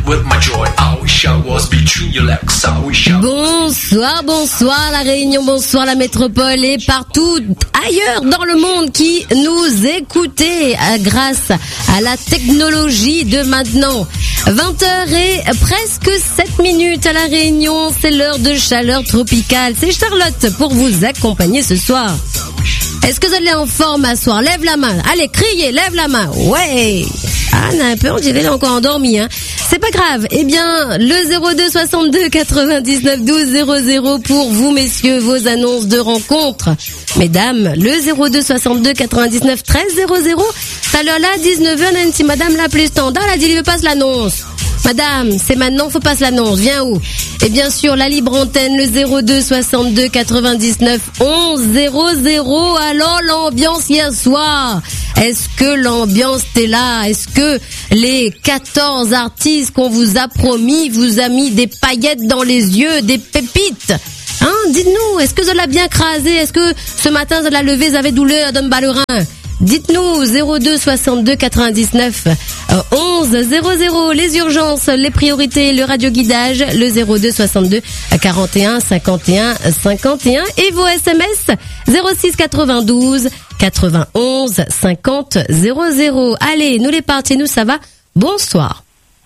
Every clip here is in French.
Bonsoir, bonsoir la Réunion, bonsoir la métropole et partout ailleurs dans le monde qui nous écoutez grâce à la technologie de maintenant. 20h et presque 7 minutes à la Réunion, c'est l'heure de chaleur tropicale. C'est Charlotte pour vous accompagner ce soir. Est-ce que vous allez en forme à soir? Lève la main. Allez, criez, lève la main. Ouais. Ah, un peu, on dirait qu'il est encore endormi, hein. C'est pas grave. Eh bien, le 02 62 99 12 00 pour vous, messieurs, vos annonces de rencontres. Mesdames, le 02 62 99 13 00. Tout à l'heure là, 19h, Nancy, madame l'appelée standard, elle a dit, il veut pas l'annonce. Madame, c'est maintenant, faut pas l'annonce. Viens où? Et bien sûr, la libre antenne, le 02 62 99 11 00. Alors, l'ambiance hier soir. Est-ce que l'ambiance est là? Est-ce que les 14 artistes qu'on vous a promis vous a mis des paillettes dans les yeux, des pépites? Hein? Dites-nous, est-ce que vous l'avez bien crasé? Est-ce que ce matin, vous l'avez levé, vous avez douleur à Ballerin? Dites-nous 02 62 99 11 00, les urgences, les priorités, le radioguidage, le 02 62 41 51 51 et vos SMS 06 92 91 50 00. Allez, nous les partis, nous ça va. Bonsoir.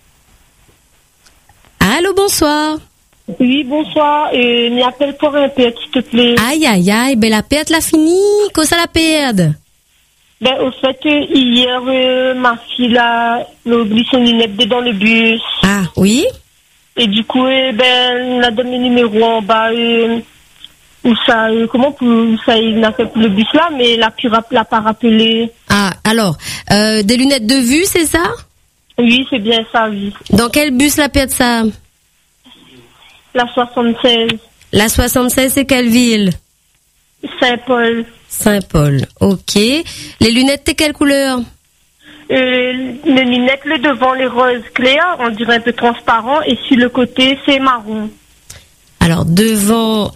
Allô, bonsoir. Oui, bonsoir. M'y appelle pour un perte, s'il te plaît. Aïe, aïe, aïe, ben la perte l'a fini. Qu'est-ce ça la perde? Ben, au fait, hier, ma fille a oublié son lunette dans le bus. Ah, oui? Et du coup, elle a donné le numéro en bas, où ça, il n'a fait le bus là, mais l'a pas rappelé. Ah, alors, des lunettes de vue, c'est ça? Oui, c'est bien ça, oui. Dans quel bus la perte ça? La 76. La 76, c'est quelle ville? Saint-Paul. Saint-Paul, ok. Les lunettes, t'es quelle couleur? Les lunettes, le devant, les roses clairs, on dirait un peu transparent, et sur le côté, c'est marron. Alors, devant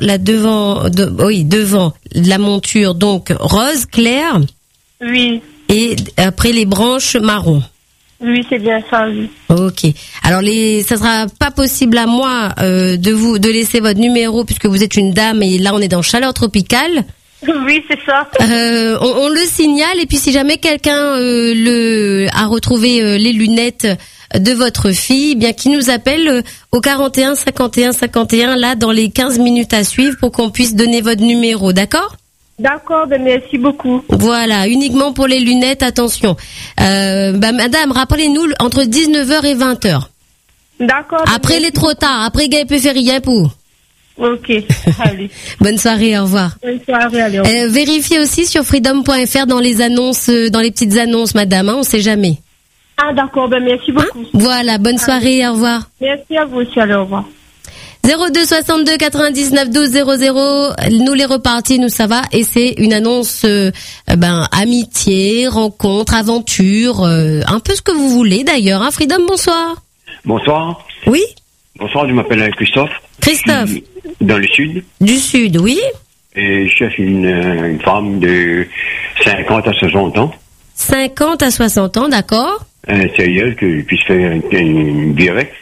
la monture, donc, rose clair. Oui. Et après, les branches marron. Oui, c'est bien ça, oui. Ok. Alors, ça sera pas possible à moi, de laisser votre numéro, puisque vous êtes une dame, et là, on est dans chaleur tropicale. Oui, c'est ça. On le signale et puis si jamais quelqu'un a retrouvé les lunettes de votre fille, bien qu'il nous appelle au 41 51 51 là dans les 15 minutes à suivre pour qu'on puisse donner votre numéro, d'accord? D'accord, ben merci beaucoup. Voilà, uniquement pour les lunettes, attention. Madame, rappelez-nous entre 19h et 20h. D'accord. Après, il est trop tard. Après, Gaël peut faire rien pour. Ok, allez. Bonne soirée, au revoir. Bonne soirée, allez. Au revoir. Vérifiez aussi sur freedom.fr dans les annonces, dans les petites annonces, madame, hein, on sait jamais. Ah, d'accord, ben merci beaucoup. Hein? Voilà, bonne soirée, au revoir. Merci à vous aussi, allez, au revoir. 02 62 99 12 00, nous les repartis, nous ça va, et c'est une annonce, amitié, rencontre, aventure, un peu ce que vous voulez d'ailleurs, hein. Freedom, bonsoir. Bonsoir. Oui? Bonsoir, je m'appelle Christophe. Christophe. Dans le sud. Du sud, oui. Et je cherche une femme de 50 à 60 ans. 50 à 60 ans, d'accord. Sérieuse, que je puisse faire une vie avec.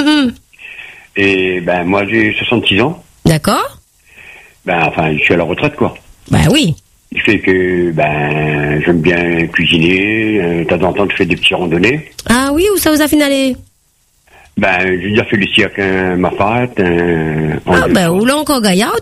Et moi j'ai 66 ans. D'accord. Je suis à la retraite, quoi. Oui. Il fait que j'aime bien cuisiner, de temps en temps je fais des petits randonnées. Ah oui, où ça vous a fait aller? J'ai déjà fait le cirque, ma fête. Où là encore gaillard,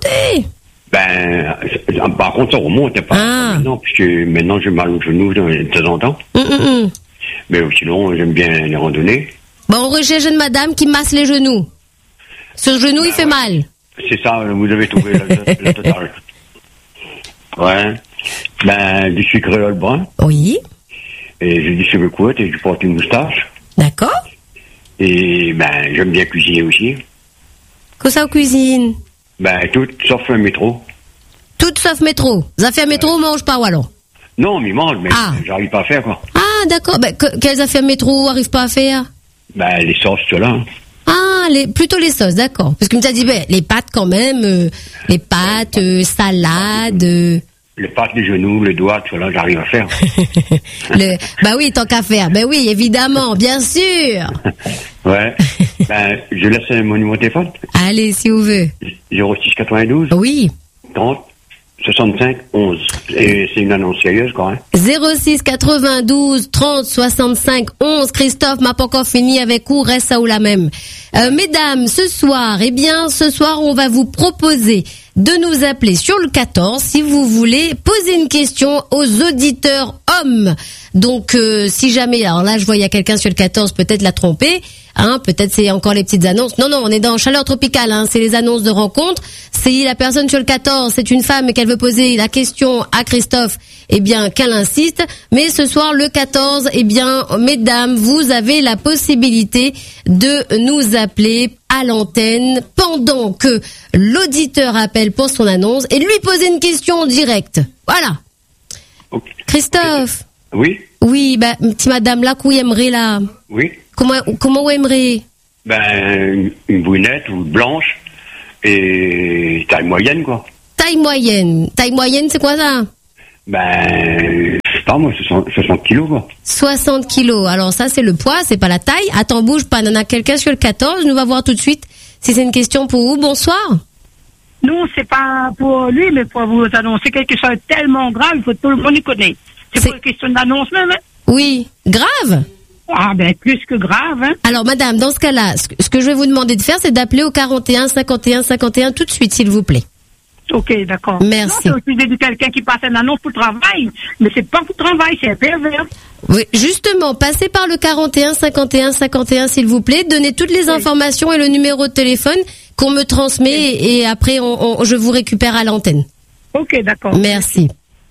par contre, ça remonte pas maintenant, puisque maintenant j'ai mal au genou de temps en temps. Mais sinon, j'aime bien les randonnées. On recherche une madame qui masse les genoux. Ce genou, il fait mal. C'est ça, vous avez trouvé la totale. Ouais. Je suis créole brun. Oui. Et j'ai des cheveux courts et je porte une moustache. D'accord. Et j'aime bien cuisiner aussi. Qu'est-ce que ça cuisine? Tout sauf un métro. Tout sauf métro. Vous avez fait un métro, on mange pas ou alors? Non, mais mange, mais j'arrive pas à faire, quoi. Ah, d'accord. Quelles affaires métro arrivent pas à faire? Les sauces, tout là. Ah, plutôt les sauces, d'accord. Parce que tu as dit, les pâtes quand même, les pâtes, salade. Le pattes, les genoux, le doigt, tout là, j'arrive à faire. Bah oui, tant qu'à faire. Ben oui, évidemment, bien sûr. Ouais. Je laisse mon numéro de téléphone. Allez, si vous voulez. 06 92. Oui. 30 65 11. Et c'est une annonce sérieuse, quoi. 06 92 30 65 11. Christophe m'a pas encore fini avec vous, reste ça ou la même. Mesdames, ce soir, on va vous proposer de nous appeler sur le 14 si vous voulez poser une question aux auditeurs hommes. Donc, si jamais, alors là, je vois il y a quelqu'un sur le 14, peut-être l'a trompé. Peut-être c'est encore les petites annonces. Non, on est dans Chaleur Tropicale, c'est les annonces de rencontre. Si la personne sur le 14, c'est une femme et qu'elle veut poser la question à Christophe, qu'elle insiste. Mais ce soir, le 14, mesdames, vous avez la possibilité de nous appeler à l'antenne pendant que l'auditeur appelle pour son annonce et lui poser une question en direct. Voilà. Okay. Christophe. Oui. Oui, petite madame là, qu'on aimerait là. Oui. Comment vous aimeriez? Une brunette ou blanche et taille moyenne, quoi. Taille moyenne, c'est quoi ça? Je sais pas moi, 60 kilos, quoi. 60 kilos. Alors ça, c'est le poids, c'est pas la taille. Attends, bouge pas, on en a quelqu'un sur le 14. Nous va voir tout de suite si c'est une question pour vous. Bonsoir. Non, c'est pas pour lui, mais pour vous annoncer quelque chose de tellement grave, il faut tout le monde y connaître. C'est pour une question d'annonce même, Oui. Grave? Plus que grave, Alors, madame, dans ce cas-là, ce que je vais vous demander de faire, c'est d'appeler au 41 51 51 tout de suite, s'il vous plaît. Ok, d'accord. Merci. Non, c'est aussi de quelqu'un qui passe une annonce pour le travail, mais c'est pas pour le travail, c'est un pervers. Oui, justement, passez par le 41 51 51, s'il vous plaît, donnez toutes les informations et le numéro de téléphone qu'on me transmet et après, je vous récupère à l'antenne. Ok, d'accord. Merci.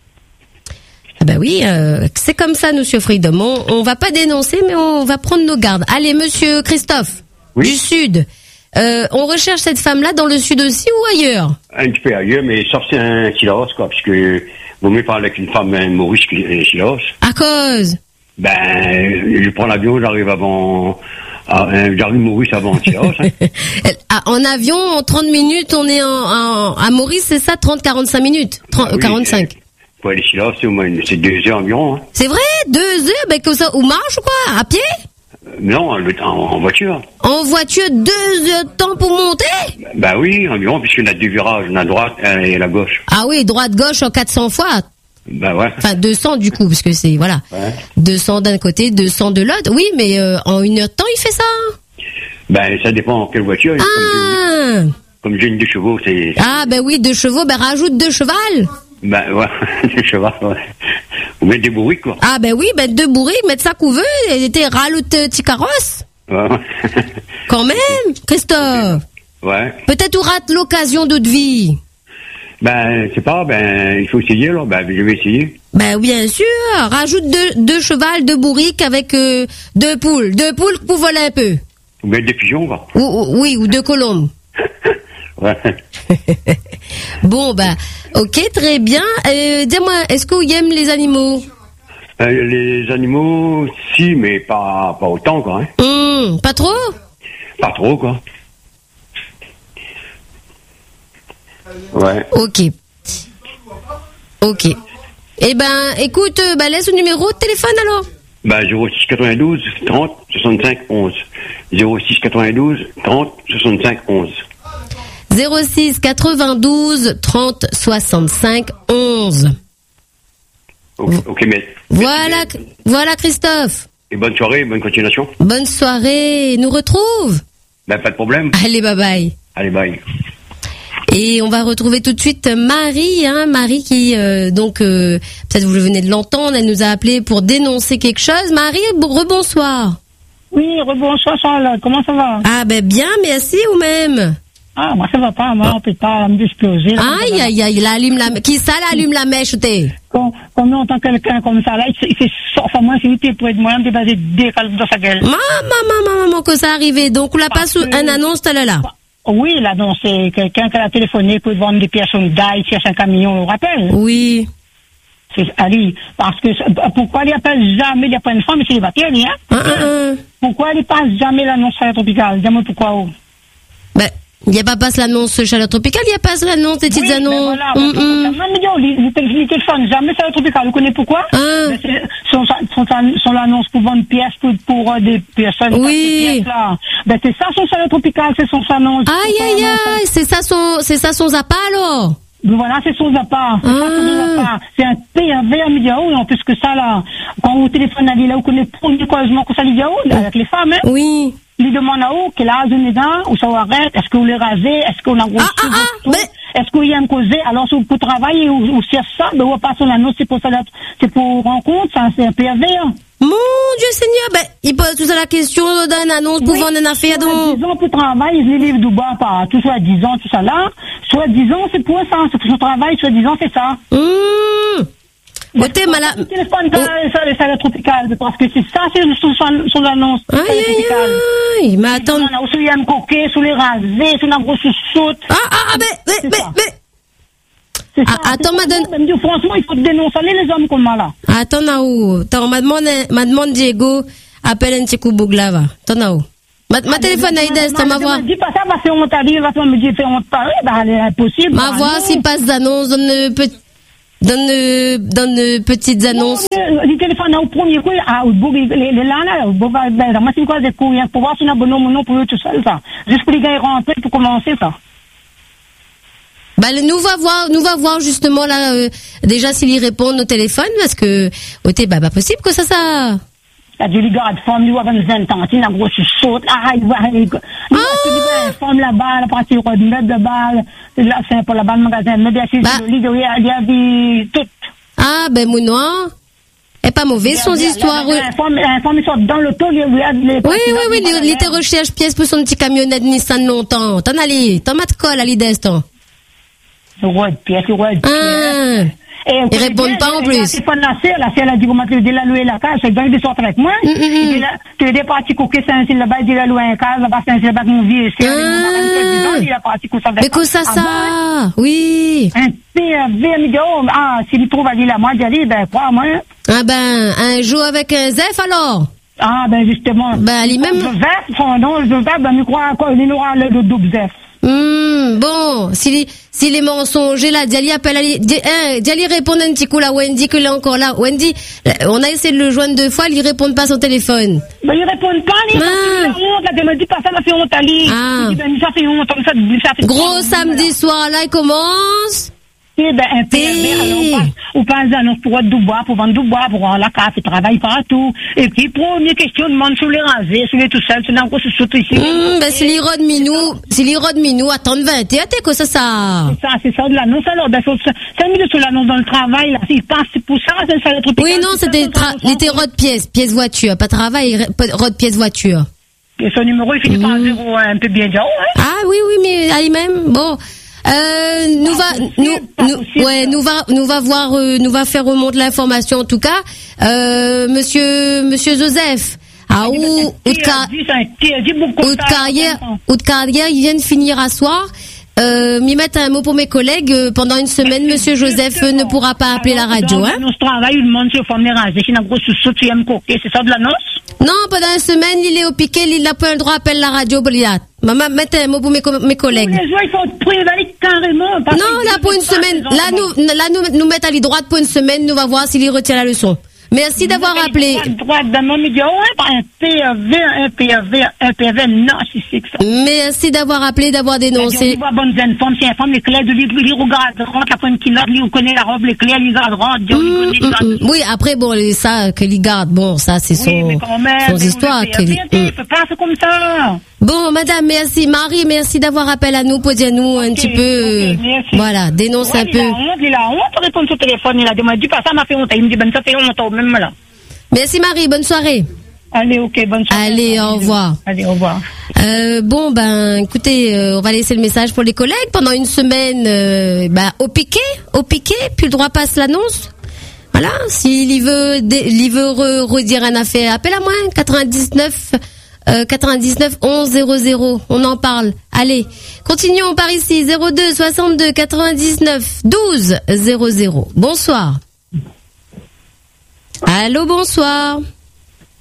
Oui, c'est comme ça, monsieur Freedom. On va pas dénoncer, mais on va prendre nos gardes. Allez, monsieur Christophe, du Sud. On recherche cette femme-là dans le Sud aussi ou ailleurs? Un petit peu ailleurs, mais sortez un Silaos, quoi, parce que vaut mieux parler avec une femme Maurice que Silaos. À cause? Je prends l'avion, j'arrive Maurice avant Silaos. En avion, en 30 minutes, on est à Maurice, c'est ça, 30-45 minutes? 45. Pour aller Silaos, c'est 2 heures environ. C'est vrai? 2 heures? Comme ça, ou marche ou quoi? À pied? Non, en voiture. En voiture, 2 heures de temps pour monter? Oui, environ, puisqu'il y a 2 virages, la droite et la gauche. Ah oui, droite-gauche en 400 fois. Ouais. Enfin, 200 du coup, parce que c'est, voilà. Ouais. 200 d'un côté, 200 de l'autre. Oui, mais en 1 heure de temps, il fait ça? Ça dépend en quelle voiture. Comme j'ai une 2 chevaux, c'est... Oui, 2 chevaux, rajoute 2 chevals. Ouais, 2 chevaux, ouais. Ou mettre des bourriques, quoi. Oui, 2 bourriques, mettre ça qu'on veut, et rajoute petit carrosse. Ouais. Quand même, Christophe. Ouais. Peut-être on rate l'occasion d'autre vie. C'est pas, il faut essayer, alors. Je vais essayer. Bien sûr. Rajoute 2 chevals, 2 bourriques avec 2 poules. 2 poules pour voler un peu. Ou mettre des pigeons, quoi. Oui, ou 2 colombes. Ouais. Bon, ok, très bien. Dis-moi, est-ce que vous aimez les animaux? Les animaux, si, mais pas autant, quoi. Pas trop? Pas trop, quoi. Ouais. Ok. Écoute, laisse le numéro de téléphone, alors. 06 92 30 65 11. 06 92 30 65 11. 06 92 30 65 11. Ok, mais... Voilà Christophe. Et bonne soirée, bonne continuation. Bonne soirée, nous retrouve. Pas de problème. Allez, bye. Allez, bye. Et on va retrouver tout de suite Marie, Marie qui, peut-être vous venez de l'entendre, elle nous a appelé pour dénoncer quelque chose. Marie, rebonsoir. Oui, rebonsoir Charlotte, comment ça va? Bien, merci, ou même? Moi ça va pas, moi on peut pas m'exploser. Aïe, il allume qui ça l'allume la mèche, t'es? Quand on entend quelqu'un comme ça, là, il fait moi, c'est lui pour être moyen de baser des calmes dans sa gueule. Maman, que ça arrivait. Donc, on l'a pas sous un annonce, là. Oui, l'annonce, c'est quelqu'un qui a téléphoné pour vendre des pièces d'ail, cherche un camion, on rappelle. Oui. C'est Ali. Parce que, pourquoi il appelle jamais, il n'y a pas une femme, mais c'est célibataire, hein? Pourquoi il passe jamais l'annonce à la tropicale? Dis-moi pourquoi. Il n'y a pas l'annonce chaleur tropicale, il n'y a pas l'annonce des petites annonces. Ben voilà, les téléphones, jamais chaleur tropicale. Vous connaissez pourquoi? Sont l'annonce pour vendre pièces pour des personnes. Oui. Ben c'est ça son chaleur tropicale, c'est son annonce. Aïe, c'est ça son zappa alors. Voilà, c'est son zappa. C'est un PAV à Médiao, en plus que ça là. Quand vous téléphonez là, vous connaissez uniquement que ça Médiao, avec les femmes, hein? Oui. Lui demande à où, quel âge on est dans, où ça arrête, est-ce que vous les rasez, est-ce qu'on a gros est-ce qu'il y a un causé, alors si vous travaillez ou cherche ça, ben, on va passer l'annonce, c'est pour rencontre, ça, c'est un PAV, hein. Mon Dieu Seigneur, ben, il pose tout ça la question d'une annonce pour vendre une affaire, donc. 10 ans pour travailler, je les livre du bas, pas, tout soit 10 ans, tout ça là. Soit 10 ans, c'est pour ça, c'est pour son travail, soit 10 ans, c'est ça. Côté malade. Téléphone, ça, les salles tropicales, parce que c'est ça, c'est son annonce. Aïe, mais attends. On a aussi un coquet, sous les rasés, sous la grosse saute. Attends, madame. Franchement, il faut dénoncer les hommes comme là. Attends, Naou. M'a demandé Diego, appelle un petit coup bouglava. Attends, Naou. Ma téléphone a aidé, ma voix. Dis pas ça, parce qu'on t'a dit, va me dire, on te parle, bah, c'est impossible. Ma voix, s'il passe d'annonce, donne petites annonces. Le téléphone au premier coup, les là, la machine quoi, des couilles, pour voir si on a bon nom pour eux tout seul, ça. Juste pour les gars rentrer pour commencer, ça. Bah, nous va voir justement là, déjà s'ils y répondent au téléphone, parce que, pas possible que ça. La jolie garde femme, lui, avant 20 ans, il a grosse saute, il va, femme là-bas, la partie de meuble là-bas, c'est pour là-bas, le magasin, mais bien sûr, il y a des, tout. Ben, mon noir. Et pas mauvais, son histoire. La femme, il sort dans l'auto, il y a les. Oui, il était recherche pièces pour son petit camionnette Nissan longtemps. T'en m'a de colle à l'idée, ce pièce. Ils répondent pas en plus. La sœur a dit, comment tu dis la louer la case, c'est donc de sortir avec moi. Tu es parti couper c'est là-bas, il dit la louer la case, là-bas, c'est là-bas, mon vieux, il a parti couper mais que ça, oui. Un PAV, s'il trouve à dire la moi, j'ai dit, ben, crois-moi. Un jour avec un Zef, alors. Justement. Lui-même. Je crois qu'il aura le double Zef. Bon, s'il est mensonger là, Diali appelle Diali répond un petit coup là, Wendy que là encore là. Wendy, on a essayé de le joindre 2 fois, il répond pas à son téléphone. Il répond pas, il me dit pas ça, ça fait honte à lui. Ça fait honte, ça fait gros samedi soir là, il commence. Un PAV, alors on passe annonce pour Dubois, pour vendre Dubois, pour voir la carte, il travaille partout. Et puis, première question, demande sur les rasés, sur les tout seuls, c'est encore ce saut ici. Si l'Irode Minou, attends 20, t'es que ça. C'est ça de l'annonce, alors, 5 minutes sur l'annonce dans le travail, là, il passe, c'est pour ça, c'est ça, le truc. Oui, non, c'était rode pièce voiture, pas travail, rode pièce voiture. Et son numéro, il finit par 0, un peu bien déjà, hein. Ah, oui, mais, allez même, bon. Nous va faire remonter l'information en tout cas. Monsieur Joseph. Ou de carrière, ils viennent finir à soir. M'y mettre un mot pour mes collègues. Pendant une semaine, Monsieur Joseph ne pourra pas appeler la radio, hein. Notre travail, il demande si on fait raser, si on a gros sous-sous, tu aimes coquer, c'est ça de l'annonce? Non, pendant une semaine, il est au piquet, il n'a pas le droit d'appeler la radio, Maman, mettez un mot pour mes collègues. Les gens, ils sont prévalés carrément. Non, là, pour une semaine, nous mettre à l'île droite pour une semaine, nous va voir s'il retient la leçon. Merci d'avoir appelé. Un PAV narcissique. Merci d'avoir appelé, d'avoir dénoncé. Oui, après, bon, ça, que les garde, bon, ça, c'est son histoire. Bon, madame, merci. Marie, merci d'avoir appelé à nous pour dire nous un petit peu, voilà, dénonce un peu. Il a honte, répond sur téléphone, il a demandé pas ça, m'a fait honte. Il me dit, ça fait honte, même là. Merci Marie, bonne soirée. Allez, ok, bonne soirée. Allez, au revoir. Allez, au revoir. Écoutez, on va laisser le message pour les collègues. Pendant une semaine, au piquet, puis le droit passe l'annonce. Voilà, s'il veut redire un affaire, appelle à moi, 99 11 00. On en parle. Allez, continuons par ici. 02 62 99 12 00. Bonsoir. Allô, bonsoir.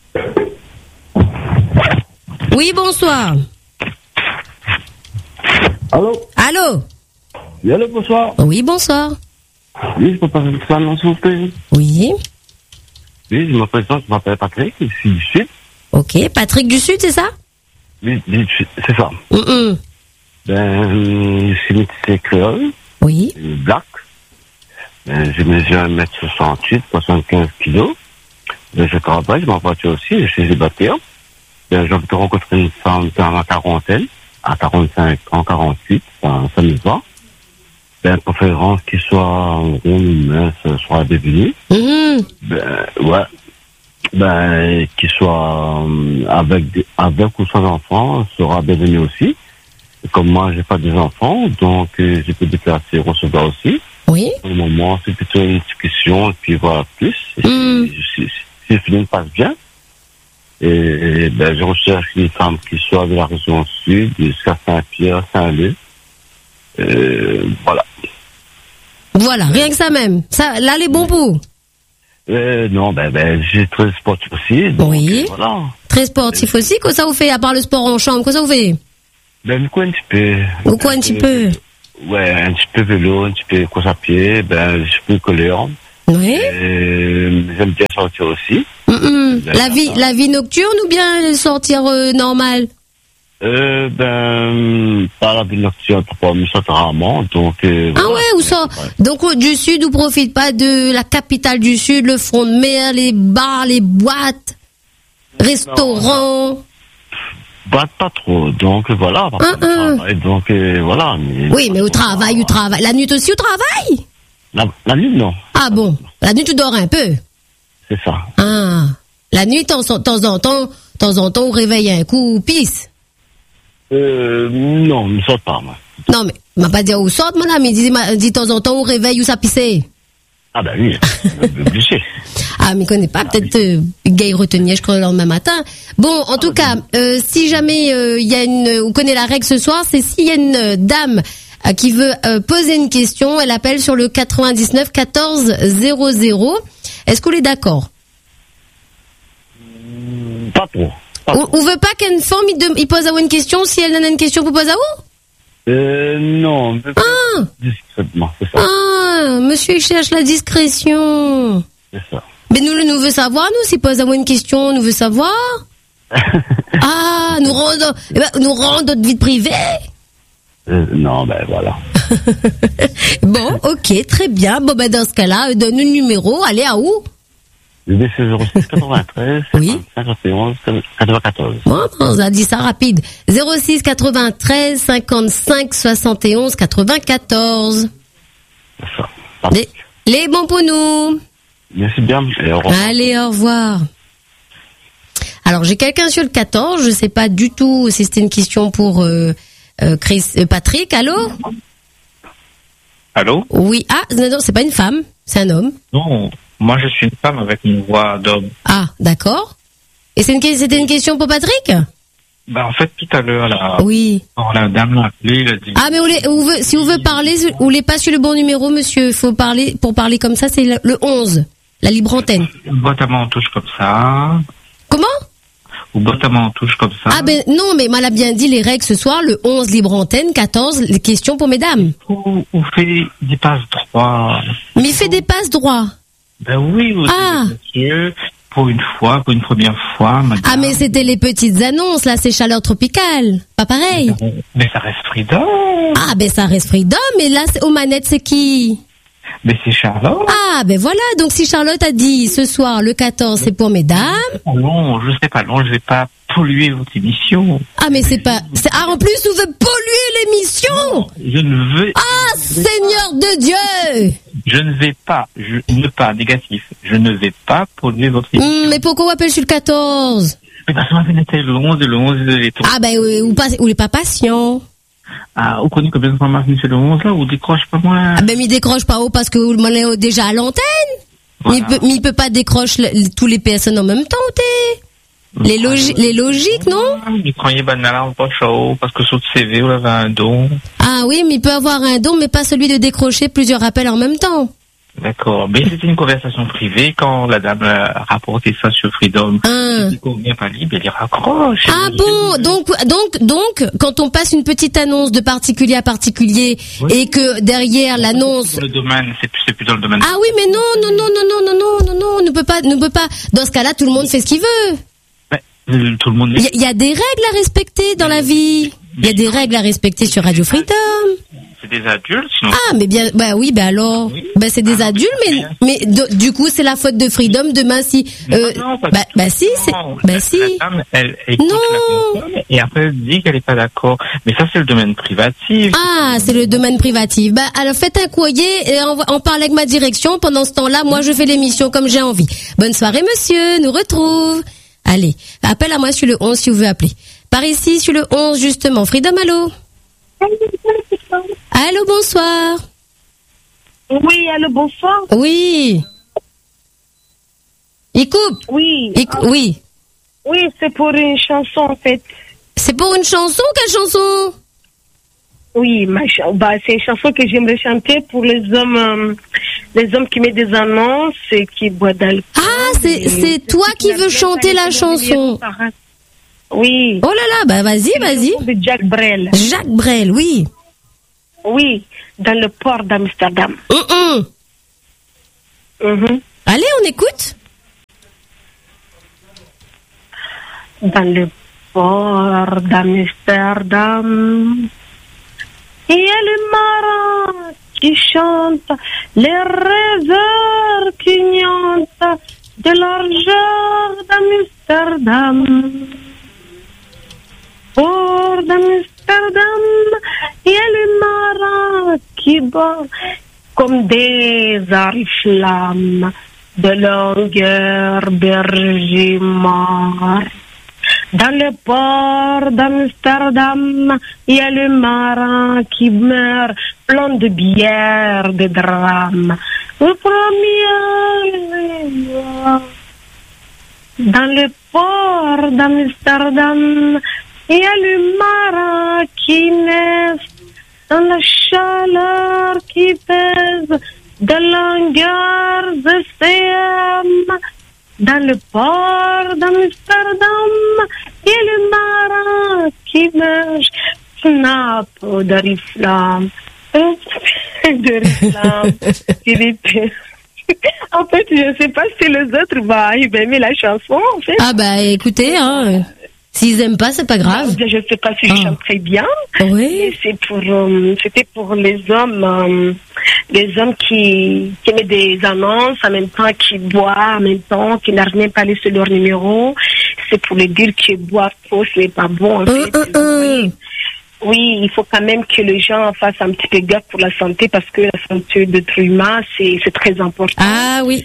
Oui, bonsoir. Allô? Allô? Oui, allô, bonsoir. Oui, bonsoir. Oui, je peux passer une salle, s'il vous plaît. Oui. Oui, je me présente, je m'appelle Patrick, je suis du Sud. Ok, Patrick du Sud, c'est ça? Oui, c'est ça. Je suis métissé créole. Oui. Black. Je mesure 1m68, 75 kilos. Je travaille, je m'envoie aussi, je suis célibataire. J'ai envie de rencontrer une femme dans la quarantaine, à 45 ans, 48, ça me va. Préférence qu'il soit ronde, mince, soit devenu. Qu'il soit avec ou sans enfants, sera bienvenu aussi. Comme moi, j'ai pas des enfants, donc je peux déplacer, recevoir aussi. Oui. Pour le moment, c'est plutôt une discussion, et puis voilà plus. Si le film passe bien, et je recherche une femme qui soit de la région sud, jusqu'à Saint-Pierre, Saint-Leu. Voilà. Voilà, rien que ça même. Ça, là, les bons bouts. Non, j'ai très sportif aussi. Donc, oui. Voilà. Très sportif aussi. Quoi ça vous fait, à part le sport en chambre, quoi ça vous fait? Quoi un petit peu. Quoi un petit peu? Ouais, un petit peu vélo, un petit peu course à pied, je peux coller. Oui. J'aime bien sortir aussi. La vie nocturne ou bien sortir normal? Pas la vie nocturne, mais sortir rarement, donc. Ah ouais, où ça? Donc du Sud, vous profitez pas de la capitale du Sud, le front de mer, les bars, les boîtes, restaurants? Pas trop, donc voilà. Donc voilà. Oui, mais au travail. La nuit aussi au travail? La nuit, non. Ah bon? La nuit, tu dors un peu? C'est ça. Ah. La nuit, de temps en temps, on réveille un coup, pisse? Non, ne saute pas, moi. Non, mais, m'a pas dit où saute, mon ami. Dit de temps en temps, on réveille où ça pisse. Ah, oui. Obligé. Ah, mais connais pas, peut-être, Gay Retenier, je crois, le lendemain matin. Bon, en tout cas, si jamais, il y a vous connaissez la règle ce soir, c'est s'il y a une dame qui veut poser une question, elle appelle sur le 99 14 00. Est-ce qu'on est d'accord? Pas trop. On veut pas qu'une femme il pose à vous une question si elle en a une question pour poser à vous? Non. Discrètement, c'est ça. Ah, monsieur il cherche la discrétion. C'est ça. Mais nous veut savoir, nous, s'il pose à moi une question, nous veut savoir. Ah, nous rend notre vie privée. Non, voilà. Bon, ok, très bien. Bon, dans ce cas-là, donne le numéro, allez à où? Le 06 93 oui. 51 94. Bon, on a dit ça rapide. 06 93 55 71 94. C'est ça. Les bons pour nous. Merci bien. Et au revoir. Allez, au revoir. Alors, j'ai quelqu'un sur le 14. Je sais pas du tout si c'était une question pour Patrick. Allô? Allô? Oui. Ah, non, c'est pas une femme. C'est un homme. Non. Moi, je suis une femme avec une voix d'homme. Ah, d'accord. Et c'était une question pour Patrick? En fait, tout à l'heure, là. Oui. Quand la dame l'a appelé, elle a dit. Ah, mais si vous voulez parler, vous voulez pas sur le bon numéro, monsieur. Pour parler comme ça, c'est le 11. La libre antenne. Ou boîte à main en touche comme ça. Comment? Ou boîte à main en touche comme ça. Ah, non, mais elle a bien dit les règles ce soir, le 11 libre antenne, 14 les questions pour mesdames. Ou fait des passes droits. Mais il fait des passes droits. Oui, monsieur, pour une première fois, madame. Ah, mais c'était les petites annonces, là, c'est chaleur tropicale. Pas pareil. Mais ça reste Freedom. Ah, ça reste Freedom, mais là, aux manettes, c'est qui? Mais c'est Charlotte. Ah, voilà, donc si Charlotte a dit ce soir, le 14, c'est pour mesdames. Non, je sais pas, je vais pas polluer votre émission. Ah, mais c'est pas... en plus, vous voulez polluer l'émission? Non, je ne veux... Ah, Seigneur de Dieu! Je ne vais pas, négatif, je ne vais pas polluer votre émission. Mais pourquoi on appelle sur le 14? Mais parce qu'on avait le 11 et tout. Ah, ou les pas patients. Ah, vous connaissez combien de fois Martin c'est le 11 là, ou décroche pas moi? Ah, mais il décroche pas haut parce que vous l'avez déjà à l'antenne. Voilà. Mais il peut pas décrocher tous les personnes en même temps, Les logiques, non? Il croyait banal pas chaud parce que sur le CV, vous avez un don. Ah oui, mais il peut avoir un don, mais pas celui de décrocher plusieurs appels en même temps. D'accord. Mais c'était une conversation privée. Quand la dame a rapporté ça sur Freedom, elle dit qu'on vient pas libre, elle raccroche. Ah bon, donc, quand on passe une petite annonce de particulier à particulier et que derrière l'annonce. C'est plus dans le domaine. Ah oui, mais non, on ne peut pas. Dans ce cas-là, tout le monde fait ce qu'il veut. Tout le monde. Il y a des règles à respecter dans la vie. Il y a des règles à respecter sur Radio Freedom. C'est des adultes, sinon. Ah, mais bien, oui, alors. Oui. C'est des adultes, mais du coup, c'est la faute de Freedom demain si. Si. La dame, elle écoute la personne et après elle dit qu'elle n'est pas d'accord. Mais ça, c'est le domaine privatif. Ah, c'est le domaine privatif. Alors faites un courrier et on parle avec ma direction. Pendant ce temps-là, moi, je fais l'émission comme j'ai envie. Bonne soirée, monsieur. Nous retrouve. Allez, appelle à moi sur le 11 si vous voulez appeler. Par ici, sur le 11, justement. Freedom, allô? Allô, bonsoir. Oui, allô, bonsoir. Oui. Il coupe. Oui. Oui. Oui, c'est pour une chanson, en fait. C'est pour une chanson? Quelle chanson? Oui, c'est une chanson que j'aimerais chanter pour les hommes qui mettent des annonces et qui boivent d'alcool. Ah, c'est toi qui veux chanter la chanson. Oui. Oh là là, vas-y. De Jacques Brel. Jacques Brel, oui. Oui, dans le port d'Amsterdam. Allez, on écoute. Dans le port d'Amsterdam, il y a les marins qui chantent, les rêveurs qui niantent de l'argent d'Amsterdam. Port d'Amsterdam, il y a les marins qui battent comme des oriflammes de longueur berger mort. Dans le port d'Amsterdam, il y a le marin qui meurt plein de bière, de drames. Le premier, dans le port d'Amsterdam, il y a le marin qui naît dans la chaleur qui pèse de longueur de CM. Dans le port d'Amsterdam, il y a le marin qui mange snap d'oriflamme. En fait, je ne sais pas si les autres vont aimer la chanson, en fait. Ah écoutez, s'ils aiment pas, c'est pas grave. Je ne sais pas si je chante très bien. Oui. Mais c'était pour les hommes qui mettent des annonces, en même temps qui boivent, en même temps qui n'arrivent même pas à laisser leur numéro. C'est pour les dire qu'ils boivent trop, ce n'est pas bon, en fait. Oui, il faut quand même que les gens fassent un petit peu gaffe pour la santé, parce que la santé de l'être humain, c'est très important. Ah oui.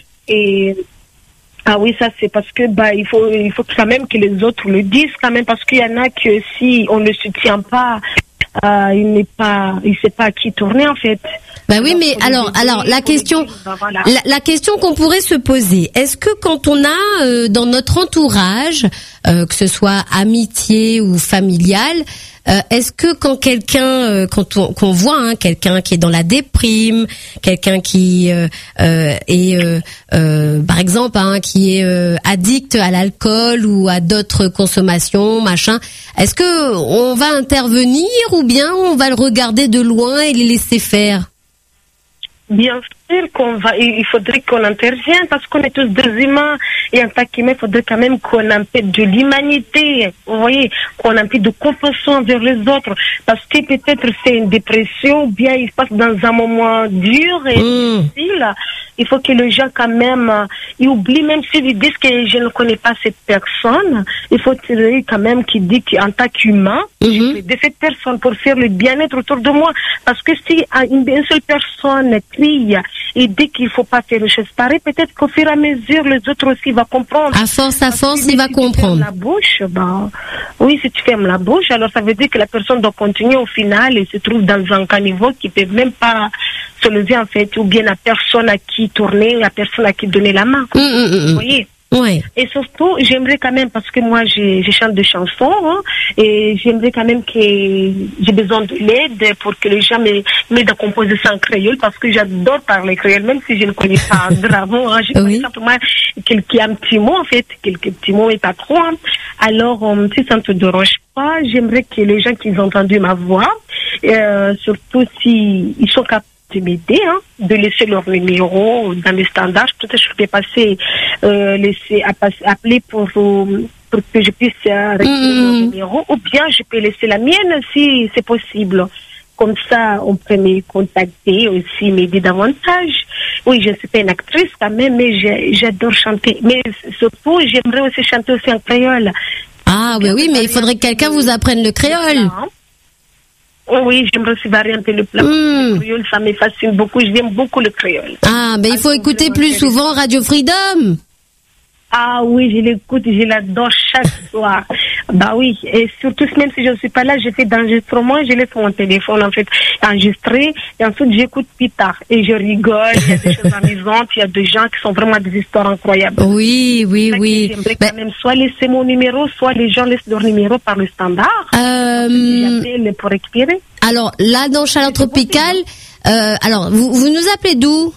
Ah oui, ça c'est parce que il faut quand même que les autres le disent quand même, parce qu'il y en a que si on ne soutient pas, il sait pas à qui tourner, en fait. Oui, mais alors la question qu'on pourrait se poser, est-ce que quand on a dans notre entourage, que ce soit amitié ou familial, est-ce que quand quelqu'un, qu'on voit quelqu'un qui est dans la déprime, quelqu'un qui est par exemple qui est addict à l'alcool ou à d'autres consommations, est-ce que on va intervenir ou bien on va le regarder de loin et les laisser faire? Bien sûr il faudrait qu'on intervienne, parce qu'on est tous des humains, et en tant qu'humain, il faudrait quand même qu'on ait un peu de l'humanité, vous voyez, qu'on ait un peu de compassion envers les autres, parce que peut-être c'est une dépression, ou bien il se passe dans un moment dur et difficile. Il faut que les gens quand même, ils oublient, même s'ils disent que je ne connais pas cette personne, il faut quand même qu'ils disent qu'en tant qu'humain, je de cette personne pour faire le bien-être autour de moi. Parce que si une seule personne crie et dit qu'il ne faut pas faire les choses pareilles, peut-être qu'au fur et à mesure, les autres aussi vont comprendre. À force, il va comprendre. Si tu fermes la bouche, oui, si tu fermes la bouche, alors ça veut dire que la personne doit continuer au final et se trouve dans un caniveau qui ne peut même pas se lever, en fait, ou bien la personne à qui tourner, la personne à qui donner la main. Vous voyez? Ouais. Et surtout, j'aimerais quand même, parce que moi, je chante des chansons, hein, et j'aimerais quand même que j'ai besoin de l'aide pour que les gens m'aident à composer ça en créole, parce que j'adore parler créole, même si je ne connais pas bravo, hein, je connais simplement un petit mot, en fait, quelques petits mots et pas trop. Hein. Alors, si ça ne te dérange pas, j'aimerais que les gens qui ont entendu ma voix, surtout si ils sont capables de m'aider, hein, de laisser leur numéro dans les standards. Peut-être je peux passer, appeler pour que je puisse récupérer leur numéro, ou bien je peux laisser la mienne si c'est possible. Comme ça, on peut me contacter aussi, m'aider davantage. Oui, je ne suis pas une actrice quand même, mais j'adore chanter. Mais surtout, j'aimerais aussi chanter aussi en créole. Ah oui, mais il faudrait que quelqu'un vous apprenne le créole. Oui, j'aimerais aussi varier un peu le plat. Le créole, ça me fascine beaucoup. J'aime beaucoup le créole. Ah, mais il faut écouter plus souvent Radio Freedom. Ah oui, je l'écoute, je l'adore chaque soir. Bah oui, et surtout même si je ne suis pas là, je fais d'enregistrement, je laisse mon téléphone en fait enregistré et ensuite j'écoute plus tard et je rigole, il y a des choses amusantes, il y a des gens qui sont vraiment des histoires incroyables. Oui. J'aimerais quand même soit laisser mon numéro, soit les gens laissent leur numéro par le standard. J'appelle pour récupérer. Alors là dans Chaleur Tropicale, alors vous nous appelez d'où?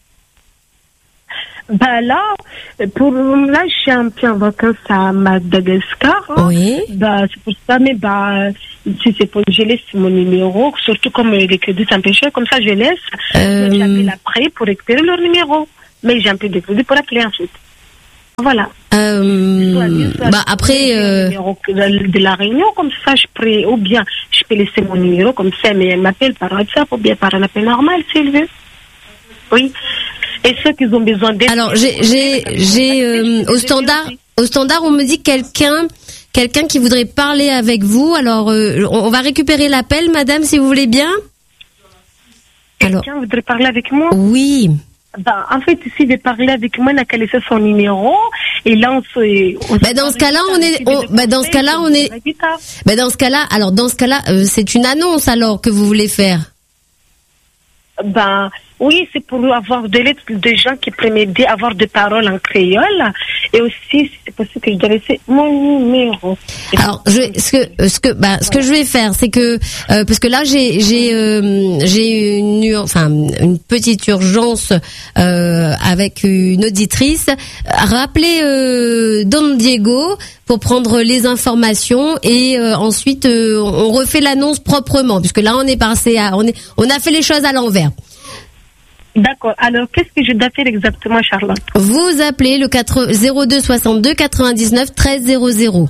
Bah là, je suis un peu en vacances à Madagascar. Hein. Oui. Bah, c'est pour ça, mais si c'est pour, je laisse mon numéro, surtout comme les crédits sont un peu chers, comme ça je laisse. J'appelle après pour récupérer leur numéro. Mais j'ai un peu de crédit pour appeler ensuite. Voilà. Après. Numéro de la Réunion, comme ça je peux, ou bien je peux laisser mon numéro comme ça, mais elle m'appelle par WhatsApp ou bien par un appel normal s'il veut. Oui. Et ceux qui ont besoin d'aide. Alors, j'ai au standard, on me dit quelqu'un qui voudrait parler avec vous. Alors, on va récupérer l'appel, madame, si vous voulez bien. Quelqu'un voudrait parler avec moi? Oui. En fait, s'il veut parler avec moi, il n'a qu'à laisser son numéro. Et là, dans ce cas-là, c'est une annonce alors que vous voulez faire. Oui, c'est pour avoir de l'aide de gens qui pourraient m'aider à avoir des paroles en créole. Et aussi, si c'est possible que je dois laisser mon numéro. Alors, ce que je vais faire, c'est que parce que là j'ai une petite urgence avec une auditrice. Rappelez Don Diego pour prendre les informations et ensuite on refait l'annonce proprement puisque là on a fait les choses à l'envers. D'accord. Alors, qu'est-ce que je dois faire exactement, Charlotte? Vous appelez le 02 62 99 13 00.